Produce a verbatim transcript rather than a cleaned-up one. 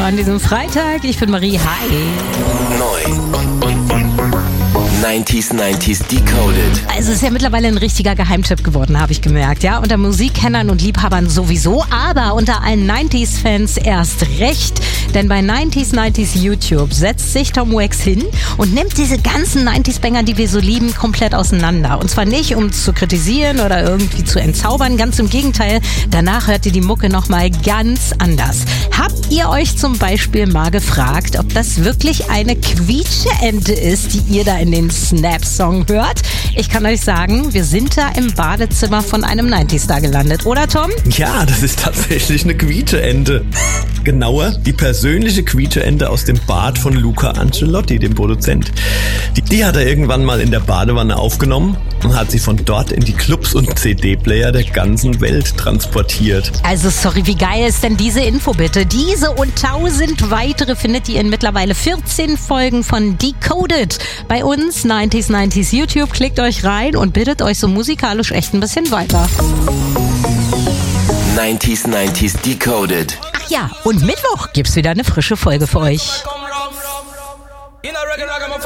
an diesem Freitag. Ich bin Marie. Hi. Neu. neunziger neunzig Decoded. Also es ist ja mittlerweile ein richtiger Geheimtipp geworden, habe ich gemerkt. Ja, unter Musikkennern und Liebhabern sowieso, aber unter allen neunziger-Fans erst recht. Denn bei neunziger neunzig YouTube setzt sich Tom Wax hin und nimmt diese ganzen neunziger-Banger, die wir so lieben, komplett auseinander. Und zwar nicht, um zu kritisieren oder irgendwie zu entzaubern, ganz im Gegenteil. Danach hört ihr die Mucke nochmal ganz anders. Habt ihr euch zum Beispiel mal gefragt, ob das wirklich eine Quietscheente ist, die ihr da in den Snap-Song hört? Ich kann euch sagen, wir sind da im Badezimmer von einem neunziger-Star gelandet, oder Tom? Ja, das ist tatsächlich eine Quietscheente. Genauer, die persönliche Quietscheente aus dem Bad von Luca Ancelotti, dem Produzent. Die, die hat er irgendwann mal in der Badewanne aufgenommen und hat sie von dort in die Clubs und C D-Player der ganzen Welt transportiert. Also sorry, wie geil ist denn diese Info bitte? Diese und tausend weitere findet ihr in mittlerweile vierzehn Folgen von Decoded. Bei uns neunziger neunzig YouTube, klickt euch rein und bildet euch so musikalisch echt ein bisschen weiter. neunziger neunzig Decoded. Ach ja, und Mittwoch gibt's wieder eine frische Folge für euch.